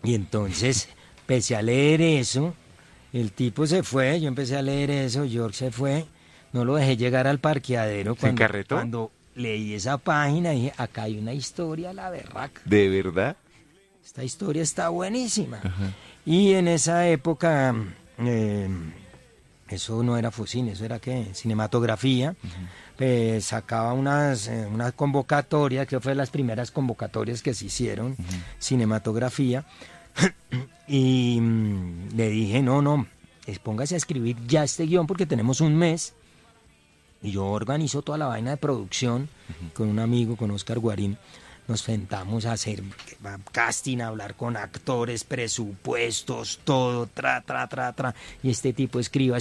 Y entonces empecé a leer eso, el tipo se fue, yo empecé a leer eso, George se fue, no lo dejé llegar al parqueadero. ¿Se encarretó? Cuando leí esa página dije, acá hay una historia, la berraca. ¿De verdad? Esta historia está buenísima. Ajá. Y en esa época, eso no era Focine, eso era ¿qué? Cinematografía. Sacaba una convocatoria, que fue de las primeras convocatorias que se hicieron, cinematografía. Y le dije, no, póngase a escribir ya este guión porque tenemos un mes. Y yo organizo toda la vaina de producción con un amigo, con Oscar Guarín. Nos sentamos a hacer casting, a hablar con actores, presupuestos, todo, tra. Y este tipo escriba.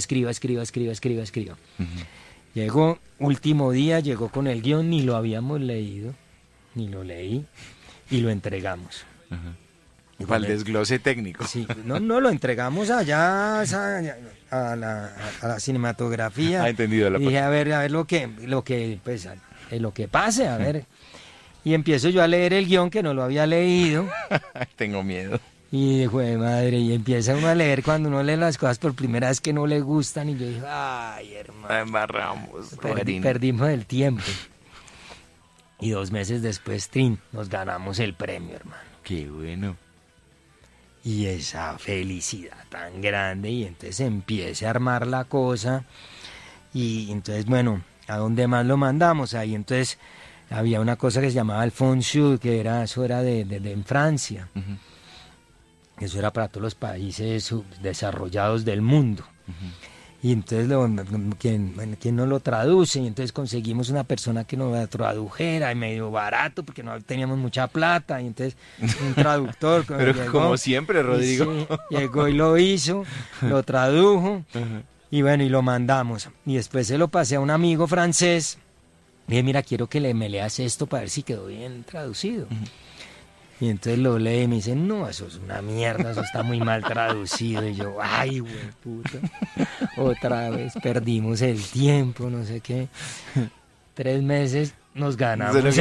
Llegó, último día, llegó con el guión, ni lo habíamos leído, ni lo leí, y lo entregamos. Para el desglose técnico. Sí, no lo entregamos allá a la cinematografía. Ha entendido la Y dije, parte. a ver lo que pase, a ver. Y empiezo yo a leer el guión que no lo había leído. Tengo miedo. Y de madre, y empieza uno a leer cuando uno lee las cosas por primera vez que no le gustan. Y yo dije, ay, hermano. La embarramos. Perdimos el tiempo. Y 2 meses después, nos ganamos el premio, hermano. Qué bueno. Y esa felicidad tan grande, y entonces empiece a armar la cosa, y entonces, bueno, ¿a dónde más lo mandamos? Ahí entonces había una cosa que se llamaba el Fond Sud, eso era de en Francia, eso era para todos los países subdesarrollados del mundo. Y entonces ¿quién nos lo traduce? Y entonces conseguimos una persona que nos lo tradujera, y medio barato, porque no teníamos mucha plata, y entonces un traductor. Pero llegó, como siempre, Rodrigo. Sí, llegó y lo hizo, lo tradujo, y bueno, y lo mandamos. Y después se lo pasé a un amigo francés. Le dije, mira, quiero que me leas esto para ver si quedó bien traducido. Y entonces lo lee y me dice, no, eso es una mierda, eso está muy mal traducido. Y yo, ay, güey, puta, otra vez perdimos el tiempo, no sé qué. 3 meses nos ganamos el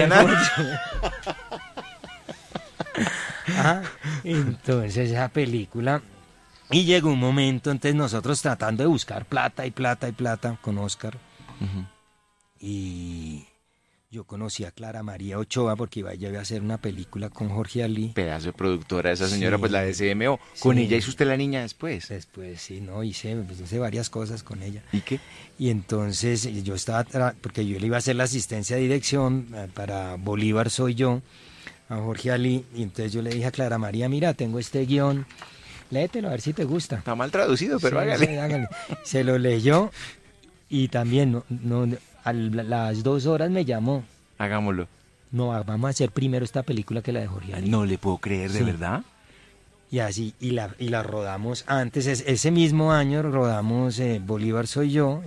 entonces esa película, y llegó un momento, entonces nosotros tratando de buscar plata con Oscar. Y yo conocí a Clara María Ochoa porque iba a hacer una película con Jorge Ali. Pedazo de productora esa señora, Sí, pues la de CMO. ¿Con ella hizo usted La Niña después? Después, sí, no, hice varias cosas con ella. ¿Y qué? Y entonces yo estaba, porque yo le iba a hacer la asistencia de dirección para Bolívar Soy Yo, a Jorge Ali, y entonces yo le dije a Clara María, mira, tengo este guión, léetelo a ver si te gusta. Está mal traducido, pero sí, hágale. Sí, hágale. Se lo leyó, y también a las 2 horas me llamó. Hagámoslo. No, vamos a hacer primero esta película que la de Jorge Ali. No le puedo creer, ¿de Sí. verdad? Y así, y la rodamos antes, ese mismo año rodamos Bolívar Soy Yo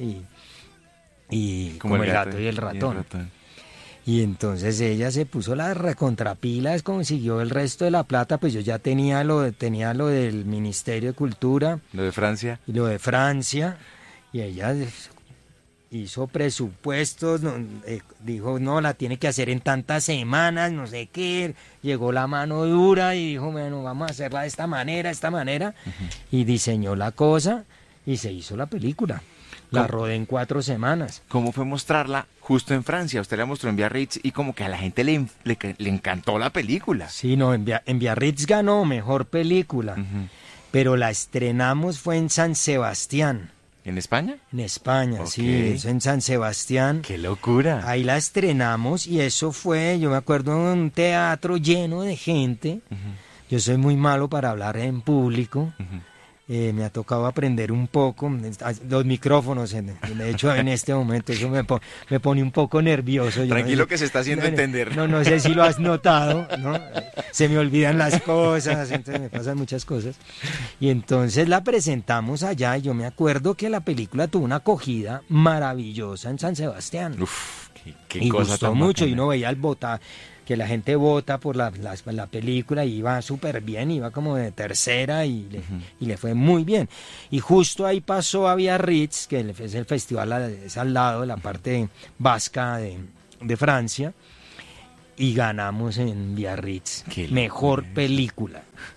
y como el gato y el ratón. Y entonces ella se puso las recontrapilas, consiguió el resto de la plata, pues yo ya tenía lo del Ministerio de Cultura. ¿Lo de Francia? Y lo de Francia, y ella hizo presupuestos, dijo, no, la tiene que hacer en tantas semanas, no sé qué, llegó la mano dura y dijo, bueno, vamos a hacerla de esta manera, y diseñó la cosa, y se hizo la película. La rodé en 4 semanas. ¿Cómo fue mostrarla justo en Francia? Usted la mostró en Biarritz y como que a la gente le encantó la película. Sí, no, en Biarritz ganó mejor película, pero la estrenamos fue en San Sebastián. ¿En España? En España, Okay. Sí, eso en San Sebastián. ¡Qué locura! Ahí la estrenamos y eso fue, yo me acuerdo, un teatro lleno de gente. Yo soy muy malo para hablar en público. Me ha tocado aprender un poco. Los micrófonos, de hecho, en este momento eso me pone un poco nervioso. Tranquilo, que se está haciendo entender. No sé si lo has notado, ¿no? Se me olvidan las cosas, entonces me pasan muchas cosas. Y entonces la presentamos allá y yo me acuerdo que la película tuvo una acogida maravillosa en San Sebastián. Uf, qué y cosa gustó tan mucho, bacana. y uno veía que la gente vota por la película, y iba súper bien, iba como de tercera y le fue muy bien. Y justo ahí pasó a Biarritz, que es el festival, es al lado, la parte vasca de Francia, y ganamos en Biarritz. Mejor película.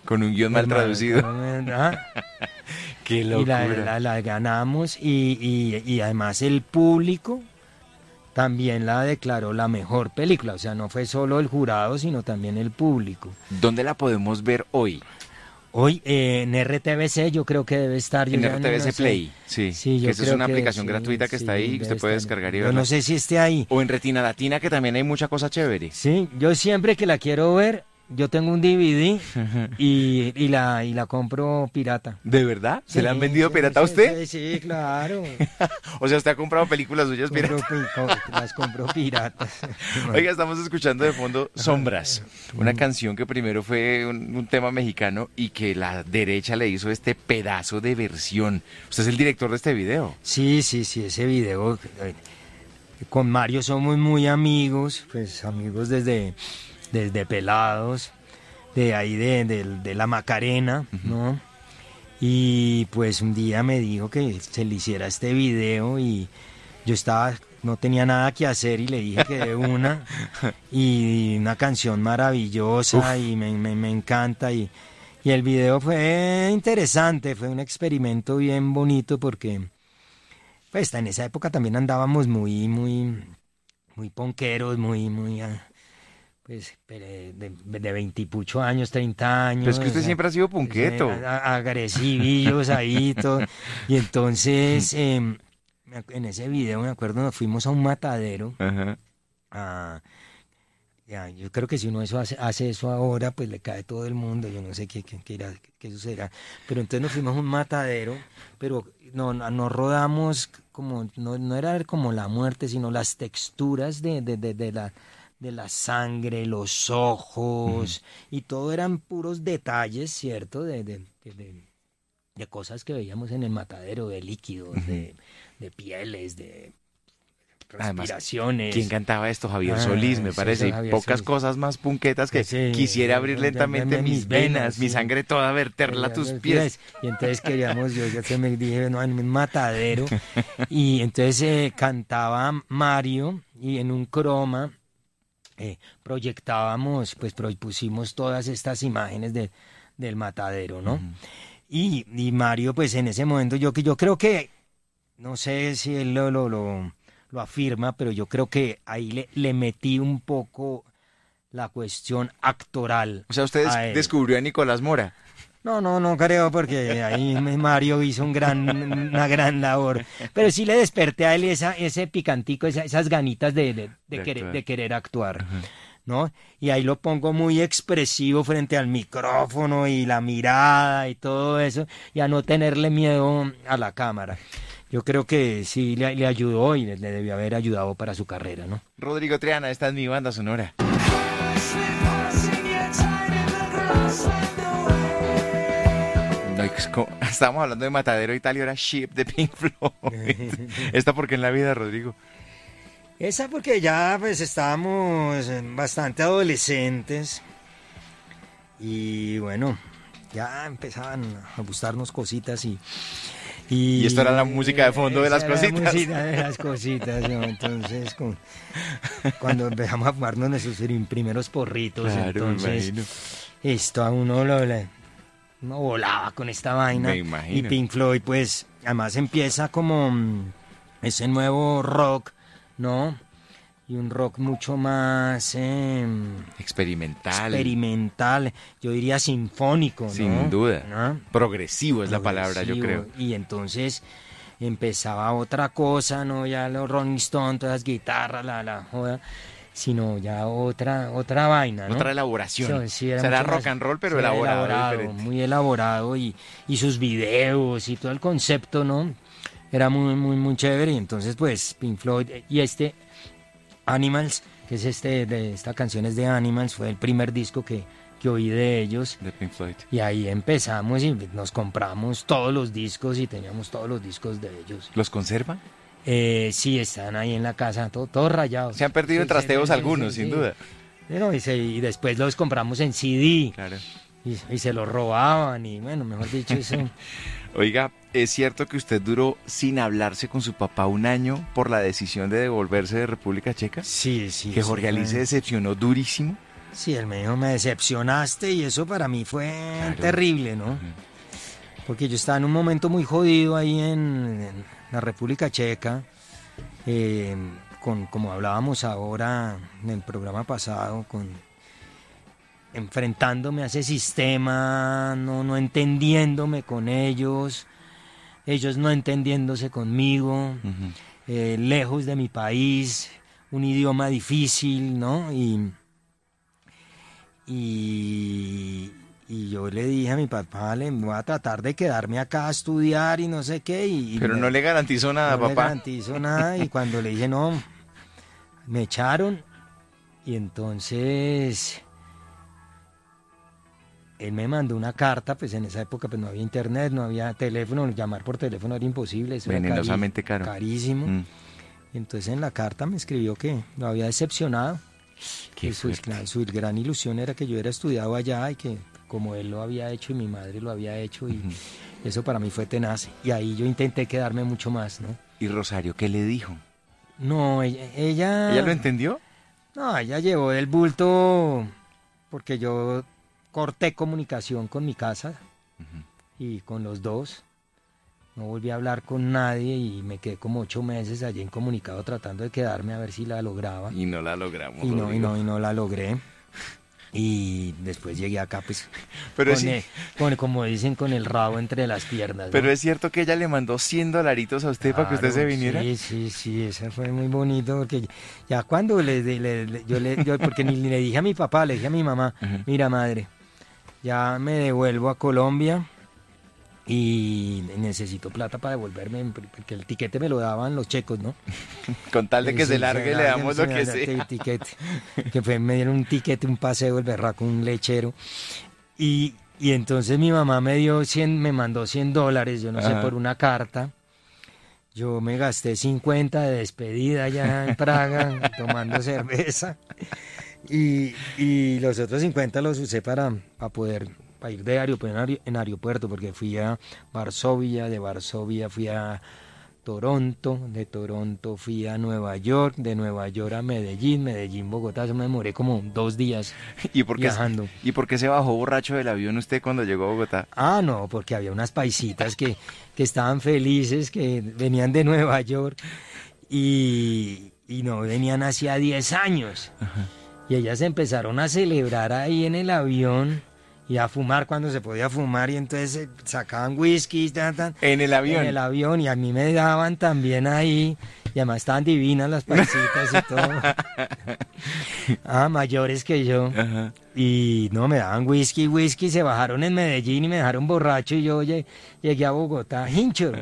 Con un guión mal traducido. ¿Ah? Qué Y locura. la ganamos y además el público también la declaró la mejor película. O sea, no fue solo el jurado, sino también el público. ¿Dónde la podemos ver hoy? Hoy en RTBC yo creo que debe estar. Yo En ya RTBC no sé. Play, sí. Sí, Que yo esa es creo una que aplicación sí, gratuita que sí, está ahí, que debe usted puede estar. descargar y Yo verla. no sé si esté ahí. O en Retina Latina, que también hay mucha cosa chévere. Sí, yo siempre que la quiero ver, yo tengo un DVD y la compro pirata. ¿De verdad? ¿Se Sí, le han vendido sí, pirata a sí, usted? Sí, claro. O sea, usted ha comprado películas suyas Compro piratas. las compro piratas. Oiga, estamos escuchando de fondo Sombras, una canción que primero fue un tema mexicano y que la derecha le hizo este pedazo de versión. Usted es el director de este video. Sí, ese video. Con Mario somos muy amigos, pues amigos desde pelados, de ahí de la Macarena, ¿no? Y pues un día me dijo que se le hiciera este video y yo no tenía nada que hacer y le dije que de una, y una canción maravillosa y me encanta y el video fue interesante, fue un experimento bien bonito porque pues en esa época también andábamos muy ponqueros, pues de 20 y pucho años, 30 años. Pero es que usted siempre ha sido punqueto. Agresivillos ahí y todo. Y entonces, en ese video me acuerdo, nos fuimos a un matadero. Ajá. Yo creo que si uno hace eso ahora, pues le cae todo el mundo. Yo no sé qué sucederá. Pero entonces nos fuimos a un matadero, pero no rodamos como, no era como la muerte, sino las texturas de la sangre, los ojos, y todo eran puros detalles, ¿cierto? De cosas que veíamos en el matadero, de líquidos, de pieles, de Además, respiraciones. ¿quién cantaba esto? Javier Solís, me sí, parece. Y Javier pocas Solís. cosas más punquetas que Sí, quisiera abrir lentamente mis venas, mi sí. sangre toda, verterla a tus pies. Y entonces yo ya se me dije, no, en un matadero. Y entonces cantaba Mario y en un croma proyectábamos, pues pusimos todas estas imágenes del matadero, ¿no? Y Mario, pues en ese momento yo creo que, no sé si él lo afirma, pero yo creo que ahí le metí un poco la cuestión actoral. O sea, usted a él. descubrió a Nicolás Mora. No creo, porque ahí Mario hizo una gran labor. Pero sí le desperté a él ese picantico, esas ganitas de querer actuar, ¿no? Y ahí lo pongo muy expresivo frente al micrófono y la mirada y todo eso, y a no tenerle miedo a la cámara. Yo creo que sí le ayudó y le debió haber ayudado para su carrera, ¿no? Rodrigo Triana, esta es mi banda sonora. No, estábamos hablando de Matadero Italia, era Ship de Pink Floyd. ¿Esta por qué en la vida, Rodrigo? Esa porque ya pues estábamos bastante adolescentes y bueno, ya empezaban a gustarnos cositas y esto era la música de fondo de las cositas. La música de las cositas, ¿no? Entonces cuando empezamos a fumarnos nuestros primeros porritos, claro, entonces esto a uno uno volaba con esta vaina. Me imagino. Y Pink Floyd pues además empieza como ese nuevo rock, ¿no? Y un rock mucho más experimental, yo diría sinfónico, ¿no? Sin duda. ¿No? Progresivo es la palabra, yo creo. Y entonces empezaba otra cosa, no ya los Rolling Stones, todas las guitarras, la joda, sino ya otra vaina, ¿no? Otra elaboración. Sí, Será rock and roll, pero elaborado diferente. Muy elaborado y sus videos y todo el concepto, ¿no? Era muy chévere. Y entonces, pues, Pink Floyd y Animals, que es esta canción es de Animals, fue el primer disco que oí de ellos. De Pink Floyd. Y ahí empezamos y nos compramos todos los discos y teníamos todos los discos de ellos. ¿Los conserva? Sí, están ahí en la casa, todos rayados. Se han perdido en trasteos algunos, sin duda. No, y después los compramos en CD. Claro. Y se los robaban y bueno, mejor dicho eso. Oiga, ¿es cierto que usted duró sin hablarse con su papá un año por la decisión de devolverse de República Checa? Sí. ¿Que Jorge Ali se decepcionó durísimo? Sí, él me dijo, me decepcionaste y eso para mí fue Claro. terrible, ¿no? Porque yo estaba en un momento muy jodido ahí en la República Checa, como hablábamos ahora en el programa pasado, enfrentándome a ese sistema, no entendiéndome con ellos no entendiéndose conmigo, lejos de mi país, un idioma difícil, ¿no? Y yo le dije a mi papá, le voy a tratar de quedarme acá a estudiar y no sé qué. Pero no le garantizó nada, no le papá. garantizo nada. Y cuando le dije no, me echaron. Y entonces él me mandó una carta, pues en esa época pues no había internet, no había teléfono, llamar por teléfono era imposible. Eso Venenosamente era caro. carísimo. Y entonces en la carta me escribió que lo había decepcionado. Qué Que su gran ilusión era que yo hubiera estudiado allá y que como él lo había hecho y mi madre lo había hecho y eso para mí fue tenaz. Y ahí yo intenté quedarme mucho más, ¿no? ¿Y Rosario qué le dijo? No, ella... ¿Ella lo entendió? No, ella llevó el bulto porque yo corté comunicación con mi casa y con los dos. No volví a hablar con nadie y me quedé como 8 meses allí incomunicado tratando de quedarme a ver si la lograba. Y no la logramos. Y no la logré. Y después llegué acá, pues, Pero como dicen, con el rabo entre las piernas, ¿no? Pero es cierto que ella le mandó $100 a usted para que usted se viniera. Sí, eso fue muy bonito, porque ya cuando yo porque ni le dije a mi papá, le dije a mi mamá, mira madre, ya me devuelvo a Colombia y necesito plata para devolverme, porque el tiquete me lo daban los checos, ¿no? Con tal de que se largue, le damos lo que sea. El tiquete, me dieron un tiquete, un paseo, el berraco, un lechero. Y entonces mi mamá me mandó $100, yo no sé, por una carta. Yo me gasté 50 de despedida allá en Praga, tomando cerveza. Y los otros 50 los usé para ir de aeropuerto en aeropuerto, porque fui a Varsovia, de Varsovia fui a Toronto, de Toronto fui a Nueva York, de Nueva York a Medellín, Bogotá. Eso me demoré como 2 días viajando. ¿Y por qué se bajó borracho del avión usted cuando llegó a Bogotá? Ah, no, porque había unas paisitas que estaban felices, que venían de Nueva York y no venían hacía 10 años. Ajá. Y ellas empezaron a celebrar ahí en el avión y a fumar cuando se podía fumar, y entonces sacaban whisky en el avión. En el avión, y a mí me daban también ahí, y además estaban divinas las paisitas y todo. Mayores que yo. Ajá. Y no, me daban whisky, se bajaron en Medellín y me dejaron borracho, y yo llegué a Bogotá hincho.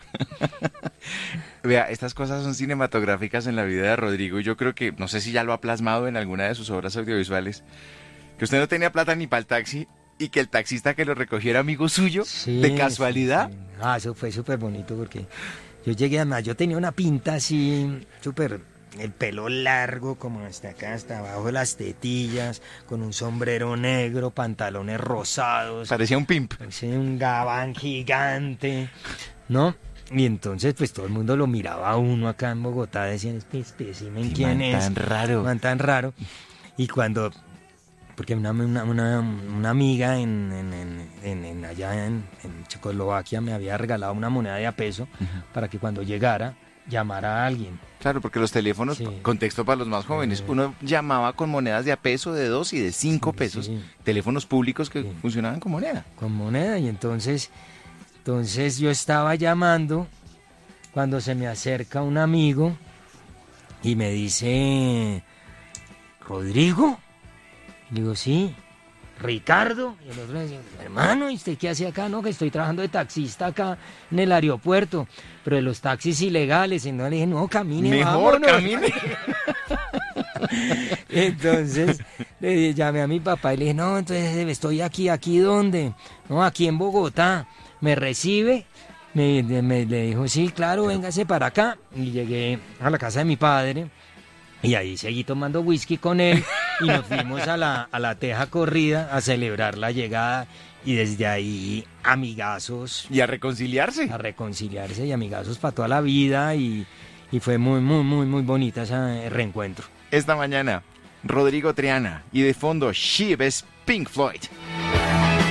Vea, estas cosas son cinematográficas en la vida de Rodrigo, y yo creo que, no sé si ya lo ha plasmado en alguna de sus obras audiovisuales, que usted no tenía plata ni para el taxi y que el taxista que lo recogiera amigo suyo, sí, de casualidad. Sí. Eso fue súper bonito, porque yo llegué, además yo tenía una pinta así súper, el pelo largo como hasta acá, hasta abajo de las tetillas, con un sombrero negro, pantalones rosados. Parecía un pimp. Parecía un gabán gigante, ¿no? Y entonces pues todo el mundo lo miraba a uno acá en Bogotá, decían, este espécimen, ¿quién es? Tan raro. Man tan raro. Y cuando... Porque una amiga allá en Checoslovaquia me había regalado una moneda de $1 para que cuando llegara llamara a alguien. Claro, porque los teléfonos, sí. Contexto para los más jóvenes, uno llamaba con monedas de $1, de 2 y de 5 pesos. Sí. Teléfonos públicos que funcionaban con moneda. Con moneda, y entonces yo estaba llamando cuando se me acerca un amigo y me dice, ¿Rodrigo? Le digo, sí. ¿Ricardo? Y el otro me dice, hermano, ¿y usted qué hace acá? No, que estoy trabajando de taxista acá en el aeropuerto, pero de los taxis ilegales. Y no, le dije, no, camine, mejor vámonos. Camine. Entonces llamé a mi papá y le dije, no, entonces estoy aquí ¿dónde? No, aquí en Bogotá. ¿Me recibe? Le dijo, sí, claro, véngase para acá. Y llegué a la casa de mi padre. Y ahí seguí tomando whisky con él y nos fuimos a la teja corrida a celebrar la llegada, y desde ahí amigazos. Y a reconciliarse. A reconciliarse y amigazos para toda la vida, y fue muy, muy, muy, muy bonita ese reencuentro. Esta mañana Rodrigo Triana y de fondo She es Pink Floyd.